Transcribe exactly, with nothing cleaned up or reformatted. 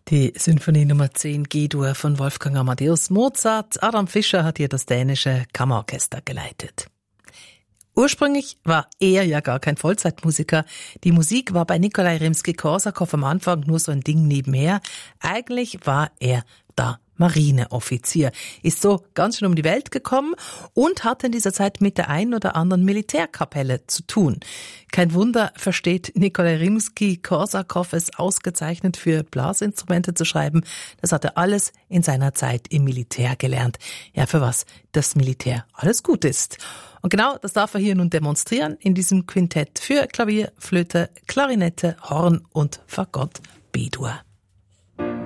Die Sinfonie Nummer zehn G-Dur von Wolfgang Amadeus Mozart. Adam Fischer hat hier das dänische Kammerorchester geleitet. Ursprünglich war er ja gar kein Vollzeitmusiker. Die Musik war bei Nikolai Rimski-Korsakow am Anfang nur so ein Ding nebenher. Eigentlich war er da Marineoffizier, ist so ganz schön um die Welt gekommen und hatte in dieser Zeit mit der einen oder anderen Militärkapelle zu tun. Kein Wunder, versteht Nikolai Rimski-Korsakow es ausgezeichnet, für Blasinstrumente zu schreiben. Das hat er alles in seiner Zeit im Militär gelernt. Ja, für was das Militär alles gut ist. Und genau das darf er hier nun demonstrieren in diesem Quintett für Klavier, Flöte, Klarinette, Horn und Fagott B-Dur.